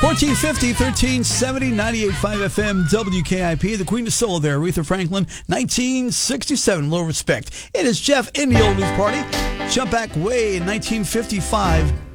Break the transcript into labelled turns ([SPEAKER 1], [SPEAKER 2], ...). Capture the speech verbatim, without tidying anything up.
[SPEAKER 1] fourteen fifty, thirteen seventy, ninety-eight point five F M, W K I P. The Queen of Soul there, Aretha Franklin, nineteen sixty-seven. Low Respect. It is Jeff in the Oldies Party. Jump back way in nineteen fifty-five.